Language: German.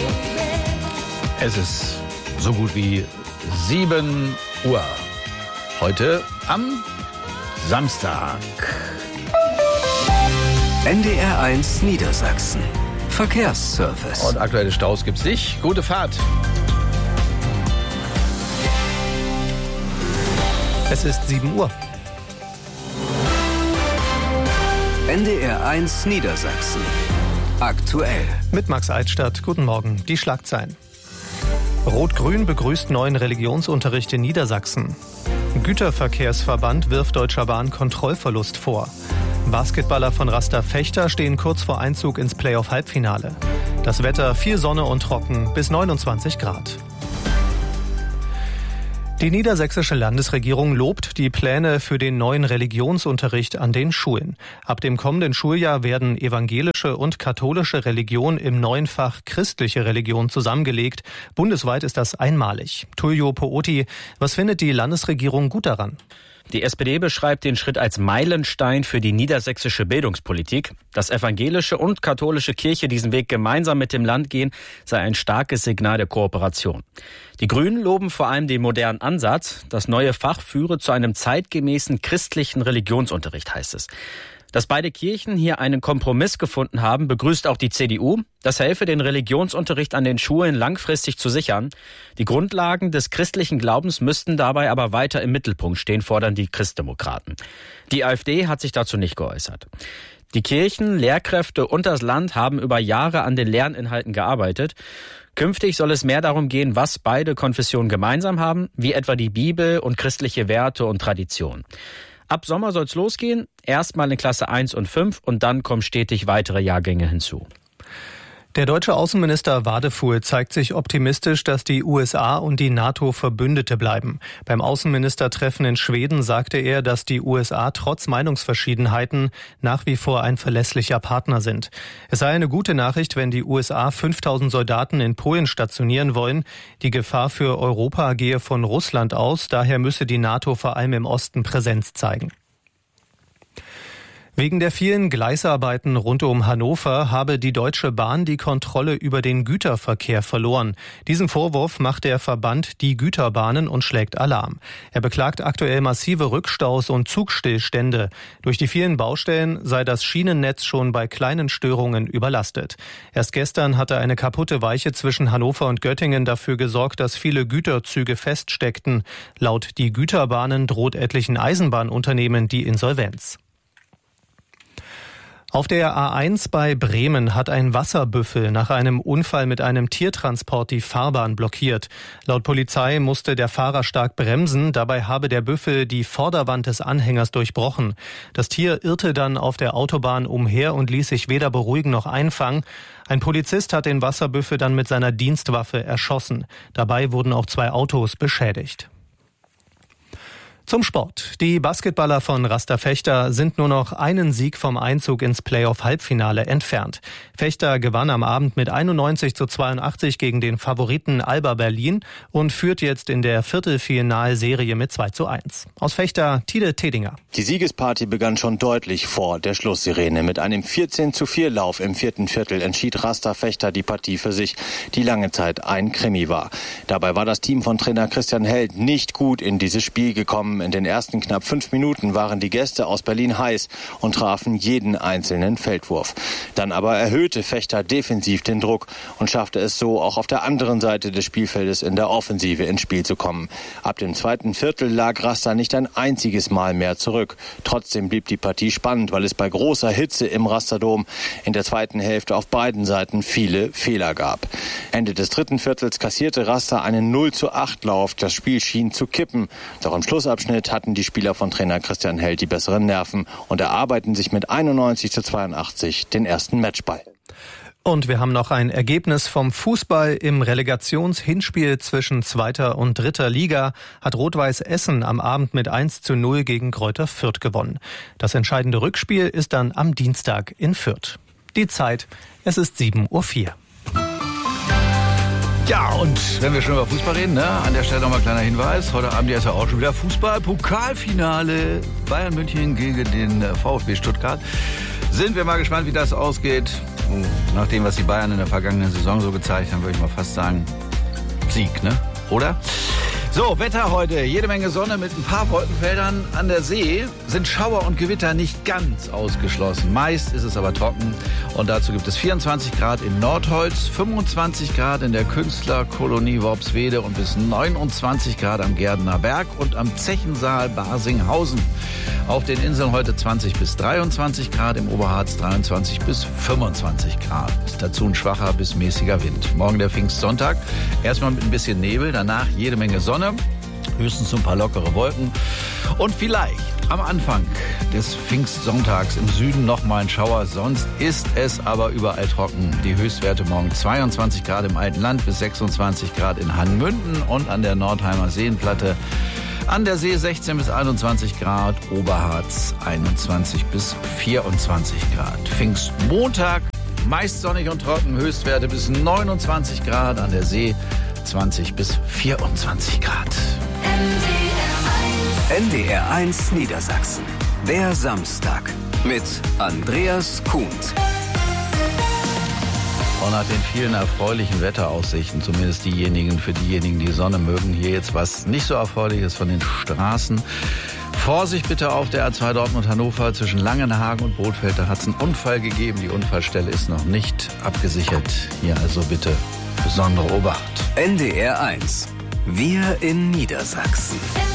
Es ist so gut wie 7 Uhr. Heute am Samstag. NDR1 Niedersachsen. Verkehrsservice. Und aktuelle Staus gibt's nicht. Gute Fahrt. Es ist 7 Uhr. NDR1 Niedersachsen. Aktuell. Mit Max Eitstadt. Guten Morgen. Die Schlagzeilen. Rot-Grün begrüßt neuen Religionsunterricht in Niedersachsen. Güterverkehrsverband wirft Deutscher Bahn Kontrollverlust vor. Basketballer von Rasta Fechter stehen kurz vor Einzug ins Playoff-Halbfinale. Das Wetter viel Sonne und trocken bis 29 Grad. Die niedersächsische Landesregierung lobt die Pläne für den neuen Religionsunterricht an den Schulen. Ab dem kommenden Schuljahr werden evangelische und katholische Religion im neuen Fach christliche Religion zusammengelegt. Bundesweit ist das einmalig. Tullio Pooti, was findet die Landesregierung gut daran? Die SPD beschreibt den Schritt als Meilenstein für die niedersächsische Bildungspolitik. Dass evangelische und katholische Kirche diesen Weg gemeinsam mit dem Land gehen, sei ein starkes Signal der Kooperation. Die Grünen loben vor allem den modernen Ansatz. Das neue Fach führe zu einem zeitgemäßen christlichen Religionsunterricht, heißt es. Dass beide Kirchen hier einen Kompromiss gefunden haben, begrüßt auch die CDU. Das helfe, den Religionsunterricht an den Schulen langfristig zu sichern. Die Grundlagen des christlichen Glaubens müssten dabei aber weiter im Mittelpunkt stehen, fordern die Christdemokraten. Die AfD hat sich dazu nicht geäußert. Die Kirchen, Lehrkräfte und das Land haben über Jahre an den Lerninhalten gearbeitet. Künftig soll es mehr darum gehen, was beide Konfessionen gemeinsam haben, wie etwa die Bibel und christliche Werte und Tradition. Ab Sommer soll es losgehen, erstmal in Klasse 1 und 5 und dann kommen stetig weitere Jahrgänge hinzu. Der deutsche Außenminister Wadefuhl zeigt sich optimistisch, dass die USA und die NATO Verbündete bleiben. Beim Außenministertreffen in Schweden sagte er, dass die USA trotz Meinungsverschiedenheiten nach wie vor ein verlässlicher Partner sind. Es sei eine gute Nachricht, wenn die USA 5000 Soldaten in Polen stationieren wollen. Die Gefahr für Europa gehe von Russland aus, daher müsse die NATO vor allem im Osten Präsenz zeigen. Wegen der vielen Gleisarbeiten rund um Hannover habe die Deutsche Bahn die Kontrolle über den Güterverkehr verloren. Diesen Vorwurf macht der Verband Die Güterbahnen und schlägt Alarm. Er beklagt aktuell massive Rückstaus und Zugstillstände. Durch die vielen Baustellen sei das Schienennetz schon bei kleinen Störungen überlastet. Erst gestern hatte eine kaputte Weiche zwischen Hannover und Göttingen dafür gesorgt, dass viele Güterzüge feststeckten. Laut Die Güterbahnen droht etlichen Eisenbahnunternehmen die Insolvenz. Auf der A1 bei Bremen hat ein Wasserbüffel nach einem Unfall mit einem Tiertransport die Fahrbahn blockiert. Laut Polizei musste der Fahrer stark bremsen, dabei habe der Büffel die Vorderwand des Anhängers durchbrochen. Das Tier irrte dann auf der Autobahn umher und ließ sich weder beruhigen noch einfangen. Ein Polizist hat den Wasserbüffel dann mit seiner Dienstwaffe erschossen. Dabei wurden auch 2 Autos beschädigt. Zum Sport. Die Basketballer von Rasta Fechter sind nur noch einen Sieg vom Einzug ins Playoff-Halbfinale entfernt. Fechter gewann am Abend mit 91:82 gegen den Favoriten Alba Berlin und führt jetzt in der Viertelfinalserie mit 2:1. Aus Fechter, Tide Tedinger. Die Siegesparty begann schon deutlich vor der Schlusssirene. Mit einem 14:4 Lauf im 4. Viertel entschied Rasta Fechter die Partie für sich, die lange Zeit ein Krimi war. Dabei war das Team von Trainer Christian Held nicht gut in dieses Spiel gekommen. In den ersten knapp 5 Minuten waren die Gäste aus Berlin heiß und trafen jeden einzelnen Feldwurf. Dann aber erhöhte Fechter defensiv den Druck und schaffte es so, auch auf der anderen Seite des Spielfeldes in der Offensive ins Spiel zu kommen. Ab dem 2. Viertel lag Rasta nicht ein einziges Mal mehr zurück. Trotzdem blieb die Partie spannend, weil es bei großer Hitze im Rasterdom in der zweiten Hälfte auf beiden Seiten viele Fehler gab. Ende des 3. Viertels kassierte Rasta einen 0:8 Lauf. Das Spiel schien zu kippen. Doch im Schlussabschnitt hatten die Spieler von Trainer Christian Held die besseren Nerven und erarbeiten sich mit 91:82 den ersten Matchball. Und wir haben noch ein Ergebnis vom Fußball. Im Relegationshinspiel zwischen 2. und 3. Liga hat Rot-Weiß Essen am Abend mit 1:0 gegen Greuther Fürth gewonnen. Das entscheidende Rückspiel ist dann am Dienstag in Fürth. Die Zeit, es ist 7:04 Uhr. Ja, und wenn wir schon über Fußball reden, an der Stelle nochmal ein kleiner Hinweis. Heute Abend ist ja auch schon wieder Fußball-Pokalfinale. Bayern München gegen den VfB Stuttgart. Sind wir mal gespannt, wie das ausgeht. Nach dem, was die Bayern in der vergangenen Saison so gezeigt haben, würde ich mal fast sagen, Sieg, ne? Oder? So, Wetter heute. Jede Menge Sonne mit ein paar Wolkenfeldern. An der See sind Schauer und Gewitter nicht ganz ausgeschlossen. Meist ist es aber trocken. Und dazu gibt es 24 Grad in Nordholz, 25 Grad in der Künstlerkolonie Worpswede und bis 29 Grad am Gerdener Berg und am Zechensaal Barsinghausen. Auf den Inseln heute 20 bis 23 Grad, im Oberharz 23 bis 25 Grad. Dazu ein schwacher bis mäßiger Wind. Morgen der Pfingstsonntag. Erstmal mit ein bisschen Nebel, danach jede Menge Sonne. Höchstens ein paar lockere Wolken. Und vielleicht am Anfang des Pfingstsonntags im Süden noch mal ein Schauer. Sonst ist es aber überall trocken. Die Höchstwerte morgen 22 Grad im alten Land bis 26 Grad in Hannmünden und an der Nordheimer Seenplatte. An der See 16 bis 21 Grad, Oberharz 21 bis 24 Grad. Pfingstmontag meist sonnig und trocken, Höchstwerte bis 29 Grad, an der See 20 bis 24 Grad. NDR1 Niedersachsen. Der Samstag mit Andreas Kuhnt. Und nach den vielen erfreulichen Wetteraussichten, zumindest für diejenigen, die Sonne mögen, hier jetzt was nicht so Erfreuliches von den Straßen. Vorsicht bitte auf der A2 Dortmund-Hannover zwischen Langenhagen und Bothfeld. Da hat es einen Unfall gegeben. Die Unfallstelle ist noch nicht abgesichert. Hier also bitte besondere Obacht. NDR1. Wir in Niedersachsen.